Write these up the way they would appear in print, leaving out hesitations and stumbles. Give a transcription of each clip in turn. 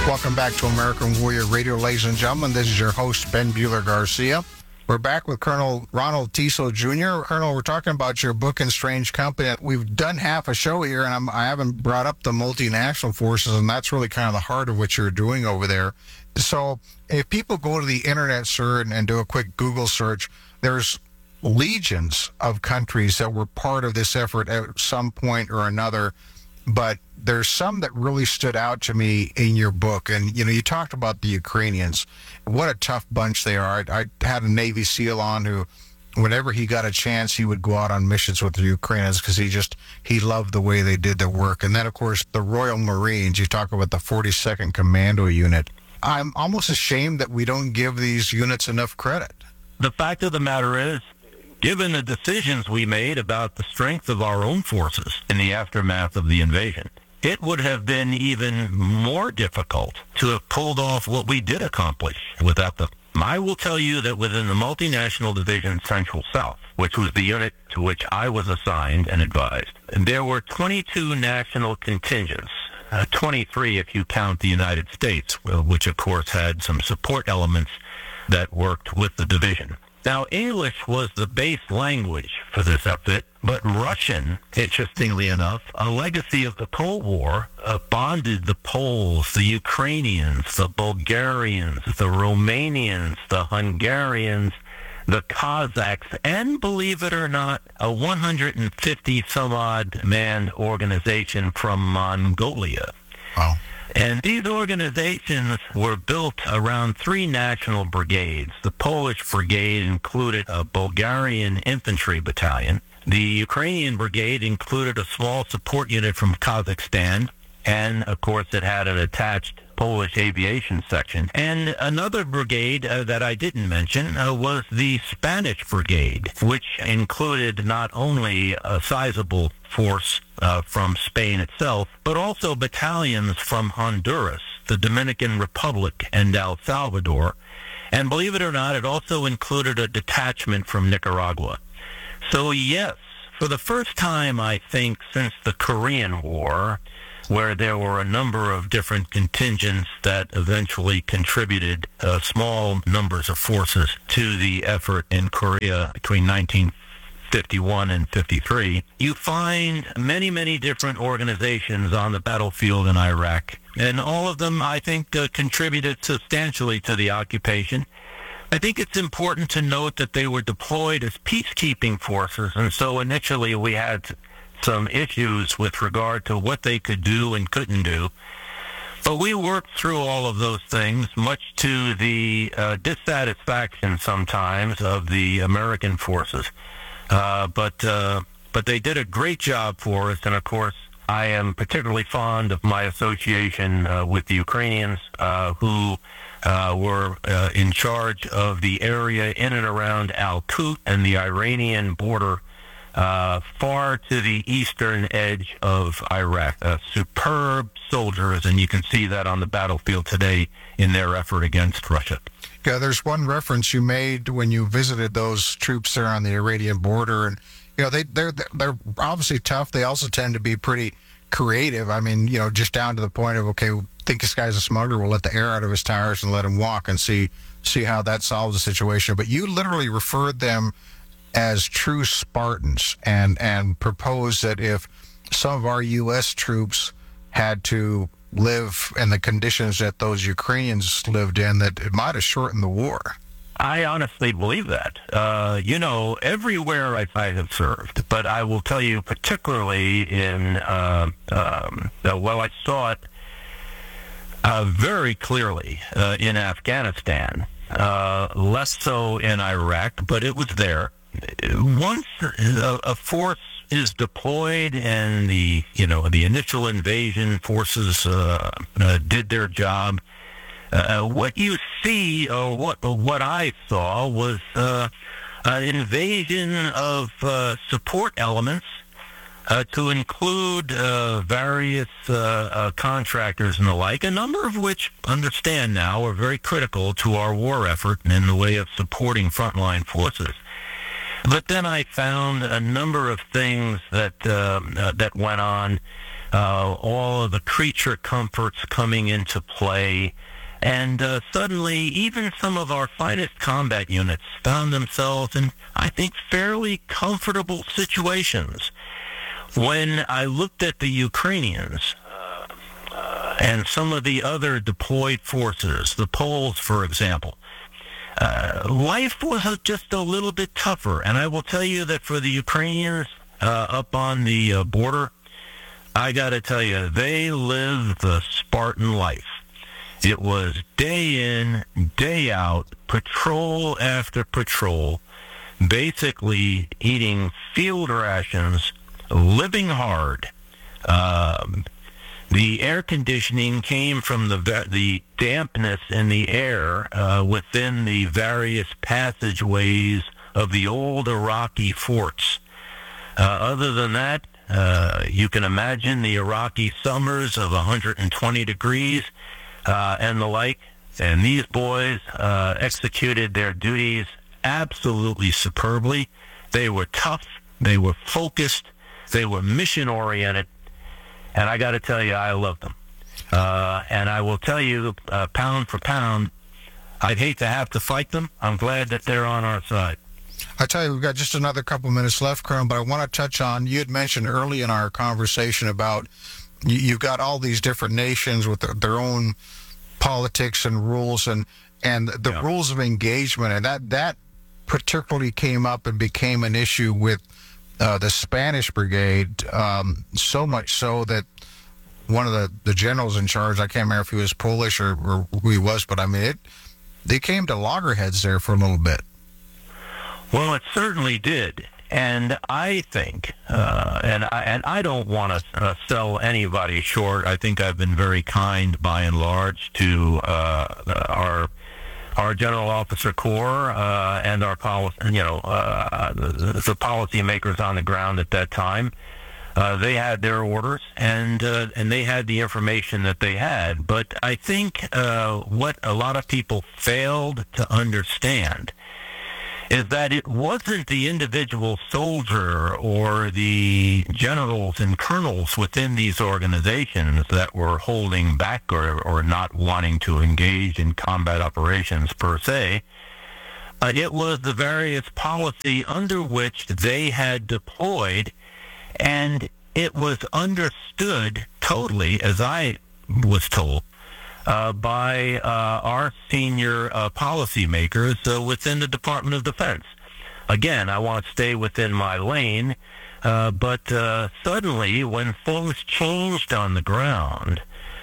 Welcome back to American Warrior Radio, ladies and gentlemen. This is your host, Ben Bueller Garcia. We're back with Colonel Ronald Teasel Jr. Colonel, we're talking about your book in Strange Company. We've done half a show here, and I haven't brought up the multinational forces, and that's really kind of the heart of what you're doing over there. So if people go to the internet, sir, and do a quick Google search, there's legions of countries that were part of this effort at some point or another. But there's some that really stood out to me in your book. And, you talked about the Ukrainians. What a tough bunch they are. I had a Navy SEAL on who, whenever he got a chance, he would go out on missions with the Ukrainians because he loved the way they did their work. And then, of course, the Royal Marines. You talk about the 42nd Commando Unit. I'm almost ashamed that we don't give these units enough credit. The fact of the matter is, given the decisions we made about the strength of our own forces in the aftermath of the invasion, it would have been even more difficult to have pulled off what we did accomplish without them. I will tell you that within the Multinational Division Central South, which was the unit to which I was assigned and advised, there were 22 national contingents, 23 if you count the United States, which of course had some support elements that worked with the division. Now, English was the base language for this outfit, but Russian, interestingly enough, a legacy of the Cold War, bonded the Poles, the Ukrainians, the Bulgarians, the Romanians, the Hungarians, the Kazakhs, and believe it or not, a 150-some-odd man organization from Mongolia. Wow. And these organizations were built around three national brigades. The Polish brigade included a Bulgarian infantry battalion. The Ukrainian brigade included a small support unit from Kazakhstan. And, of course, it had an attached Polish aviation section. And another brigade that I didn't mention was the Spanish brigade, which included not only a sizable force from Spain itself, but also battalions from Honduras, the Dominican Republic, and El Salvador. And believe it or not, it also included a detachment from Nicaragua. So, yes, for the first time, I think, since the Korean War, where there were a number of different contingents that eventually contributed small numbers of forces to the effort in Korea between 1951 and 53, you find many, many different organizations on the battlefield in Iraq. And all of them, I think, contributed substantially to the occupation. I think it's important to note that they were deployed as peacekeeping forces, and so initially we had some issues with regard to what they could do and couldn't do. But we worked through all of those things, much to the dissatisfaction sometimes of the American forces. But they did a great job for us, and of course, I am particularly fond of my association with the Ukrainians who were in charge of the area in and around Al-Qut and the Iranian border, far to the eastern edge of Iraq. Superb soldiers, and you can see that on the battlefield today in their effort against Russia. Yeah, there's one reference you made when you visited those troops there on the Iranian border, and they're obviously tough. They also tend to be pretty creative. I mean, just down to the point of, okay, we think this guy's a smuggler, we'll let the air out of his tires and let him walk and see how that solves the situation. But you literally referred them as true Spartans and proposed that if some of our U.S. troops had to live in the conditions that those Ukrainians lived in, that it might have shortened the war. I honestly believe that. Everywhere I have served, but I will tell you particularly in, I saw it very clearly in Afghanistan, less so in Iraq, but it was there. Once a force is deployed and the initial invasion forces did their job, what you see, or what I saw, was an invasion of support elements to include various contractors and the like, a number of which, understand now, are very critical to our war effort in the way of supporting frontline forces. But then I found a number of things that went on all of the creature comforts coming into play. And suddenly, even some of our finest combat units found themselves in, I think, fairly comfortable situations. When I looked at the Ukrainians and some of the other deployed forces, the Poles, for example, life was just a little bit tougher. And I will tell you that for the Ukrainians up on the border, I got to tell you, they lived the Spartan life. It was day in, day out, patrol after patrol, basically eating field rations, living hard. The air conditioning came from the dampness in the air within the various passageways of the old Iraqi forts. Other than that, you can imagine the Iraqi summers of 120 degrees and the like. And these boys executed their duties absolutely superbly. They were tough. They were focused. They were mission-oriented. And I got to tell you, I love them. And I will tell you, pound for pound, I'd hate to have to fight them. I'm glad that they're on our side. I tell you, we've got just another couple minutes left, Colonel, but I want to touch on, you had mentioned early in our conversation about you've got all these different nations with their own politics and rules and the rules of engagement, and that particularly came up and became an issue with the Spanish brigade, so much so that one of the generals in charge, I can't remember if he was Polish or who he was, but I mean, they came to loggerheads there for a little bit. Well, it certainly did. And I think, and I don't want to sell anybody short. I think I've been very kind, by and large, to our General Officer Corps and our the policymakers on the ground at that time. They had their orders, and they had the information that they had. But I think what a lot of people failed to understand is that it wasn't the individual soldier or the generals and colonels within these organizations that were holding back or not wanting to engage in combat operations per se. It was the various policy under which they had deployed, and it was understood totally, as I was told, by our senior policymakers within the Department of Defense. Again, I want to stay within my lane, but suddenly when things changed on the ground,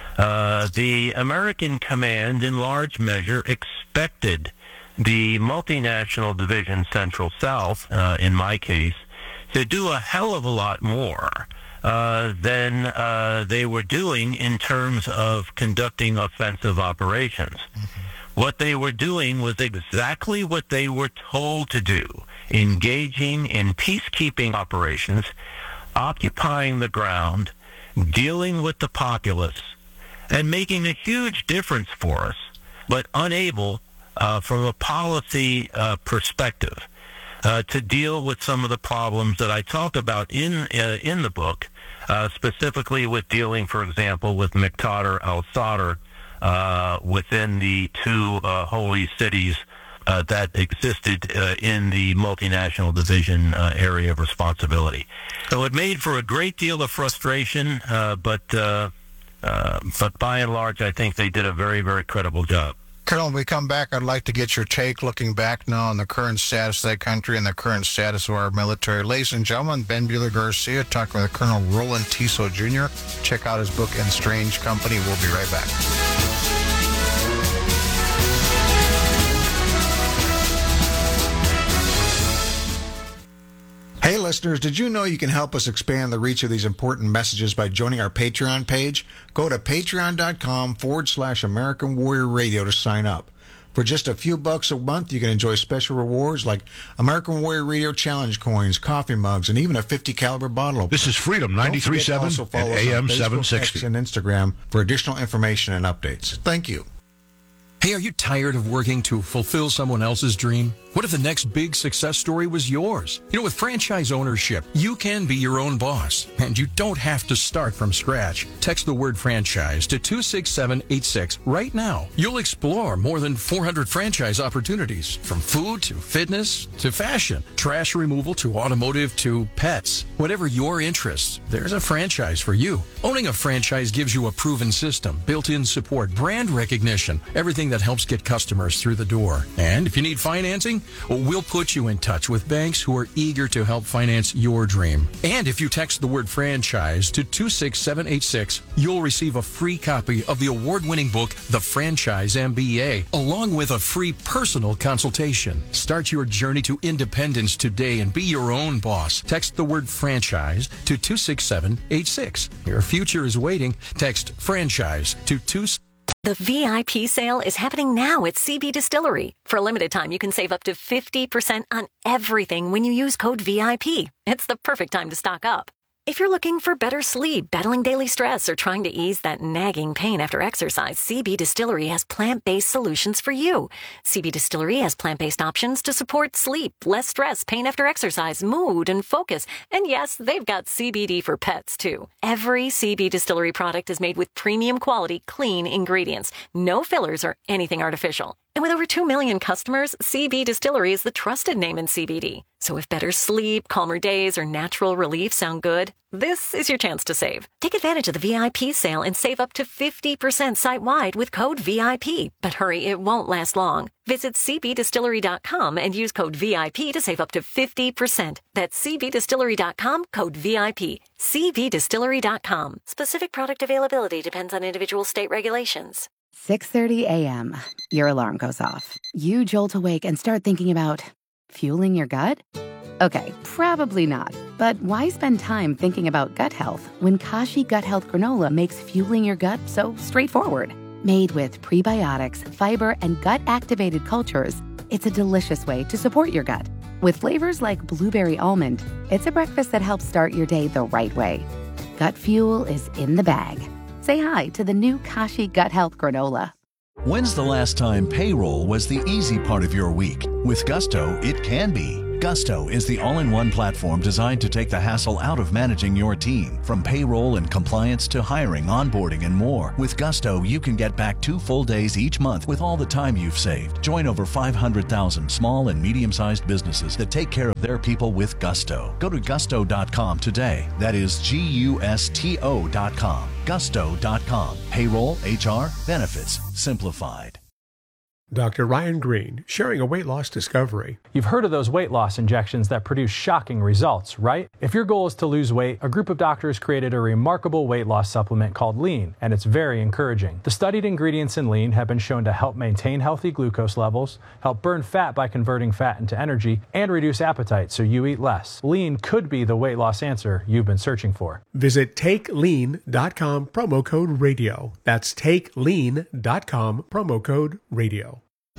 the American command in large measure expected the multinational division Central South, in my case, to do a hell of a lot more than they were doing in terms of conducting offensive operations. Mm-hmm. What they were doing was exactly what they were told to do, engaging in peacekeeping operations, occupying the ground, dealing with the populace, and making a huge difference for us, but unable, from a policy perspective, to deal with some of the problems that I talk about in the book, specifically with dealing, for example, with Muqtada al-Sadr within the two holy cities that existed in the multinational division area of responsibility. So it made for a great deal of frustration, but by and large, I think they did a very, very credible job. Colonel, when we come back, I'd like to get your take looking back now on the current status of that country and the current status of our military. Ladies and gentlemen, Ben Buehler Garcia talking with Colonel Roland Tiso Jr. Check out his book, In Strange Company. We'll be right back. Hey listeners, did you know you can help us expand the reach of these important messages by joining our Patreon page? Go to patreon.com/American Warrior Radio to sign up. For just a few bucks a month, you can enjoy special rewards like American Warrior Radio Challenge coins, coffee mugs, and even a 50 caliber bottle opener. This is Freedom 93.7 and AM 760. And Instagram for additional information and updates. Thank you. Hey, are you tired of working to fulfill someone else's dream? What if the next big success story was yours? With franchise ownership, you can be your own boss, and you don't have to start from scratch. Text the word franchise to 26786 right now. You'll explore more than 400 franchise opportunities, from food to fitness to fashion, trash removal to automotive to pets. Whatever your interests, there's a franchise for you. Owning a franchise gives you a proven system, built-in support, brand recognition, everything that helps get customers through the door. And if you need financing, we'll put you in touch with banks who are eager to help finance your dream. And if you text the word franchise to 26786, you'll receive a free copy of the award-winning book, The Franchise MBA, along with a free personal consultation. Start your journey to independence today and be your own boss. Text the word franchise to 26786. Your future is waiting. Text franchise to 26786. The VIP sale is happening now at CB Distillery. For a limited time, you can save up to 50% on everything when you use code VIP. It's the perfect time to stock up. If you're looking for better sleep, battling daily stress, or trying to ease that nagging pain after exercise, CB Distillery has plant-based solutions for you. CB Distillery has plant-based options to support sleep, less stress, pain after exercise, mood, and focus. And yes, they've got CBD for pets, too. Every CB Distillery product is made with premium quality, clean ingredients. No fillers or anything artificial. And with over 2 million customers, CB Distillery is the trusted name in CBD. So if better sleep, calmer days, or natural relief sound good, this is your chance to save. Take advantage of the VIP sale and save up to 50% site-wide with code VIP. But hurry, it won't last long. Visit cbdistillery.com and use code VIP to save up to 50%. That's cbdistillery.com, code VIP. cbdistillery.com. Specific product availability depends on individual state regulations. 6:30 a.m. Your alarm goes off. You jolt awake and start thinking about fueling your gut? Okay, probably not. But why spend time thinking about gut health when Kashi Gut Health Granola makes fueling your gut so straightforward? Made with prebiotics, fiber, and gut-activated cultures, it's a delicious way to support your gut. With flavors like blueberry almond, it's a breakfast that helps start your day the right way. Gut fuel is in the bag. Say hi to the new Kashi Gut Health Granola. When's the last time payroll was the easy part of your week? With Gusto, it can be. Gusto is the all-in-one platform designed to take the hassle out of managing your team. From payroll and compliance to hiring, onboarding, and more. With Gusto, you can get back 2 full days each month with all the time you've saved. Join over 500,000 small and medium-sized businesses that take care of their people with Gusto. Go to gusto.com today. That is GUSTO.com. Gusto.com. Payroll, HR, benefits, simplified. Dr. Ryan Green, sharing a weight loss discovery. You've heard of those weight loss injections that produce shocking results, right? If your goal is to lose weight, a group of doctors created a remarkable weight loss supplement called Lean, and it's very encouraging. The studied ingredients in Lean have been shown to help maintain healthy glucose levels, help burn fat by converting fat into energy, and reduce appetite so you eat less. Lean could be the weight loss answer you've been searching for. Visit TakeLean.com, promo code radio. That's TakeLean.com, promo code radio.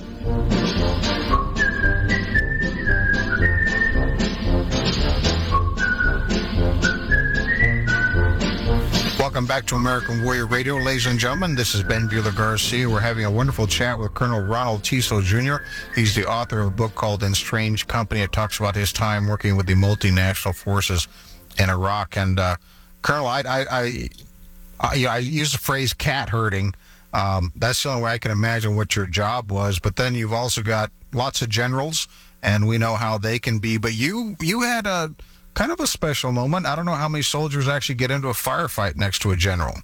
Welcome back to American Warrior Radio, ladies and gentlemen. This is Ben Bueller Garcia. We're having a wonderful chat with Colonel Ronald Tiso Jr. He's the author of a book called In Strange Company. It talks about his time working with the multinational forces in Iraq. And Colonel, I use the phrase cat herding. That's the only way I can imagine what your job was. But then you've also got lots of generals, and we know how they can be. But you had a kind of a special moment. I don't know how many soldiers actually get into a firefight next to a general.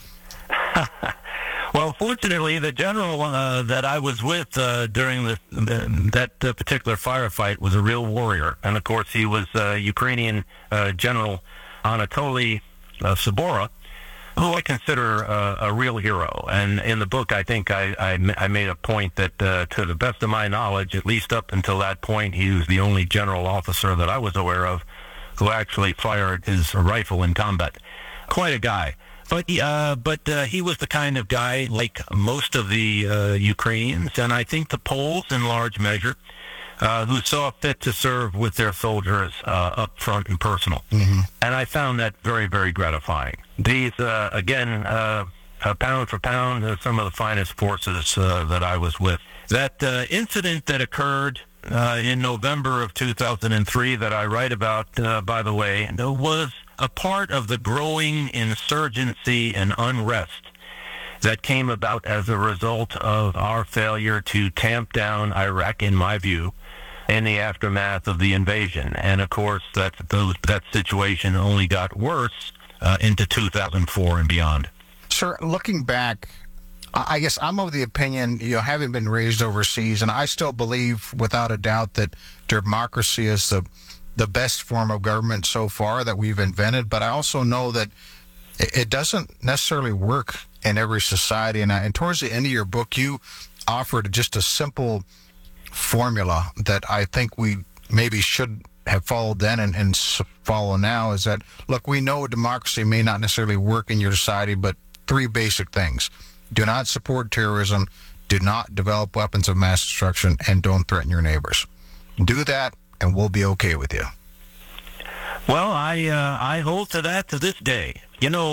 Well, fortunately, the general that I was with during that particular firefight was a real warrior. And, of course, he was Ukrainian General Anatoly Sabora, who I consider a real hero. And in the book, I think I made a point that, to the best of my knowledge, at least up until that point, he was the only general officer that I was aware of who actually fired his rifle in combat. Quite a guy. But he was the kind of guy, like most of the Ukrainians, and I think the Poles in large measure, who saw fit to serve with their soldiers up front and personal. Mm-hmm. And I found that very, very gratifying. These, again, pound for pound, some of the finest forces that I was with. That incident that occurred in November of 2003 that I write about, by the way, was a part of the growing insurgency and unrest that came about as a result of our failure to tamp down Iraq, in my view, in the aftermath of the invasion. And of course, that situation only got worse into 2004 and beyond. Sir, looking back, I guess I'm of the opinion, having been raised overseas, and I still believe without a doubt that democracy is the best form of government so far that we've invented. But I also know that it doesn't necessarily work in every society. And towards the end of your book, you offered just a simple formula that I think we maybe should have followed then and follow now, is that, look, we know democracy may not necessarily work in your society, but 3 basic things: do not support terrorism, do not develop weapons of mass destruction, and don't threaten your neighbors. Do that, and we'll be okay with you. Well, I hold to that to this day.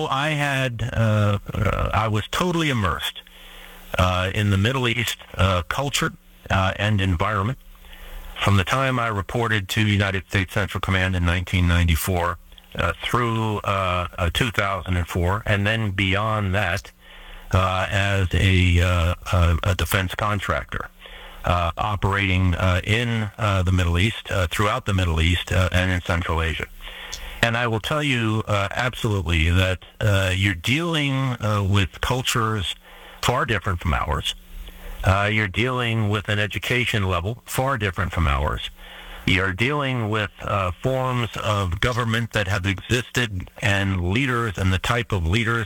I was totally immersed in the Middle East culture and environment from the time I reported to United States Central Command in 1994 through 2004, and then beyond that as a defense contractor operating in the Middle East, throughout the Middle East, and in Central Asia. And I will tell you absolutely that you're dealing with cultures far different from ours. You're dealing with an education level far different from ours. You're dealing with forms of government that have existed, and leaders and the type of leaders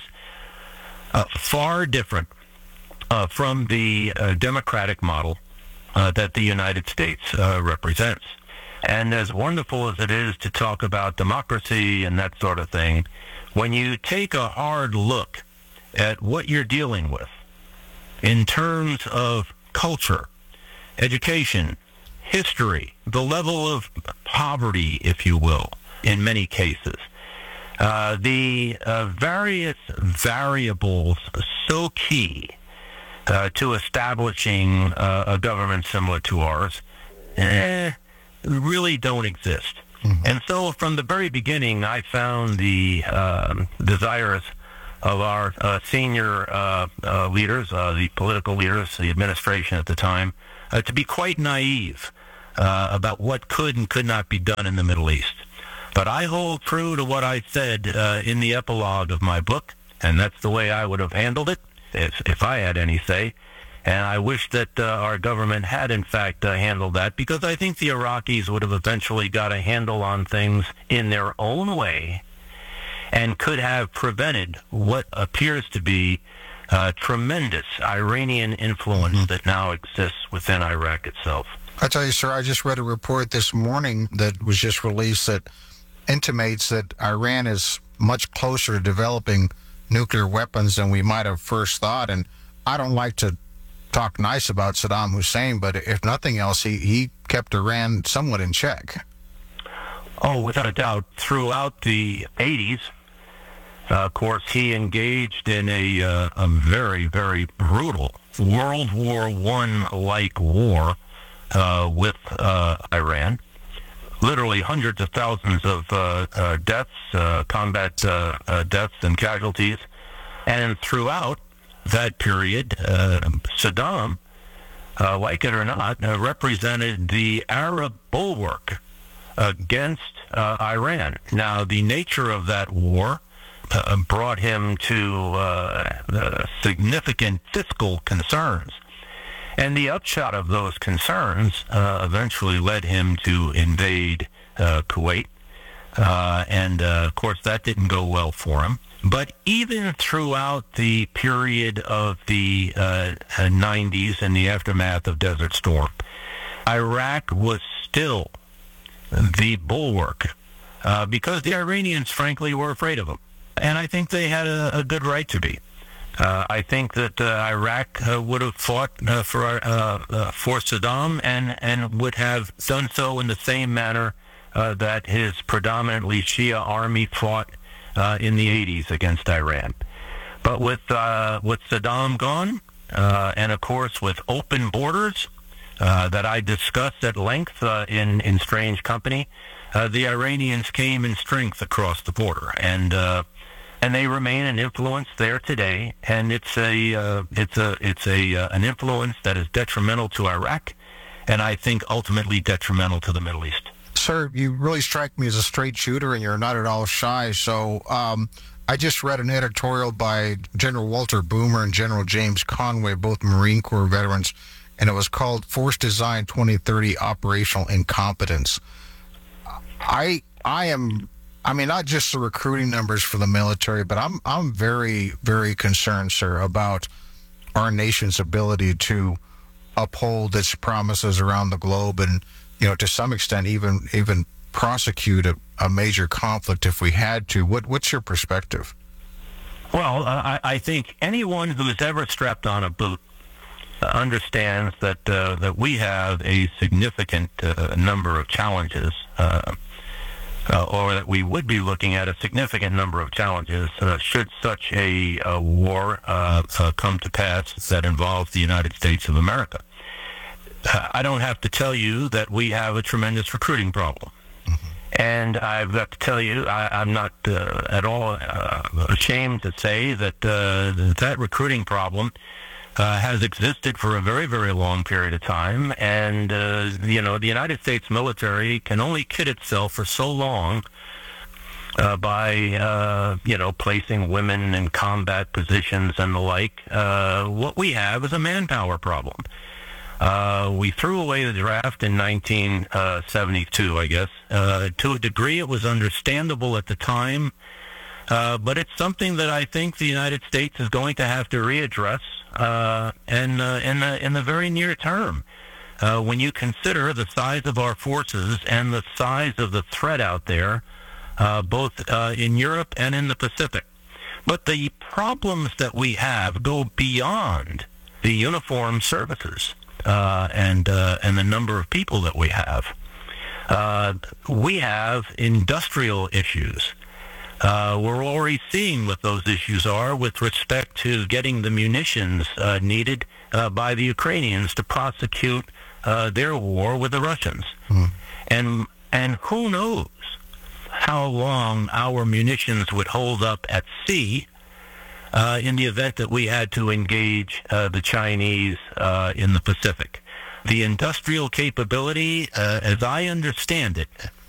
far different from the democratic model that the United States represents. And as wonderful as it is to talk about democracy and that sort of thing, when you take a hard look at what you're dealing with in terms of culture, education, history, the level of poverty, if you will, in many cases, the various variables so key to establishing a government similar to ours really don't exist. Mm-hmm. And so from the very beginning, I found the desires of our senior leaders, the political leaders, the administration at the time, to be quite naive about what could and could not be done in the Middle East. But I hold true to what I said in the epilogue of my book, and that's the way I would have handled it if I had any say. And I wish that our government had, in fact, handled that, because I think the Iraqis would have eventually got a handle on things in their own way and could have prevented what appears to be tremendous Iranian influence that now exists within Iraq itself. I tell you, sir, I just read a report this morning that was just released that intimates that Iran is much closer to developing nuclear weapons than we might have first thought. And I don't like to talk nice about Saddam Hussein, but if nothing else, he kept Iran somewhat in check. Oh, without a doubt. Throughout the 80s, of course, he engaged in a very, very brutal World War I-like war with Iran. Literally hundreds of thousands of deaths, combat deaths and casualties. And throughout that period, Saddam, like it or not, represented the Arab bulwark against Iran. Now, the nature of that war brought him to significant fiscal concerns. And the upshot of those concerns eventually led him to invade Kuwait. And, of course, that didn't go well for him. But even throughout the period of the 90s and the aftermath of Desert Storm, Iraq was still the bulwark because the Iranians, frankly, were afraid of them. And I think they had a good right to be. I think that Iraq would have fought for Saddam and would have done so in the same manner that his predominantly Shia army fought in the 80s against Iran. But with Saddam gone, and of course with open borders that I discussed at length in Strange Company, the Iranians came in strength across the border, and they remain an influence there today. And it's an influence that is detrimental to Iraq, and I think ultimately detrimental to the Middle East. Sir, you really strike me as a straight shooter, and you're not at all shy. So I just read an editorial by General Walter Boomer and General James Conway, both Marine Corps veterans, and it was called Force Design 2030 Operational Incompetence. I mean, not just the recruiting numbers for the military, but I'm very, very concerned, sir, about our nation's ability to uphold its promises around the globe and, to some extent, even prosecute a major conflict if we had to. What's your perspective? Well, I think anyone who has ever strapped on a boot understands that we have a significant number of challenges, or that we would be looking at a significant number of challenges should such a war come to pass that involves the United States of America. I don't have to tell you that we have a tremendous recruiting problem. And I've got to tell you, I'm not at all ashamed to say that that recruiting problem has existed for a very, very long period of time. And, the United States military can only kid itself for so long by, placing women in combat positions and the like. What we have is a manpower problem. We threw away the draft in 1972, I guess. To a degree, it was understandable at the time, but it's something that I think the United States is going to have to readdress in the very near term. When you consider the size of our forces and the size of the threat out there, both in Europe and in the Pacific. But the problems that we have go beyond the uniformed services. And the number of people that we have. We have industrial issues. We're already seeing what those issues are with respect to getting the munitions needed by the Ukrainians to prosecute their war with the Russians. And who knows how long our munitions would hold up at sea in the event that we had to engage the Chinese in the Pacific. The industrial capability, as I understand it,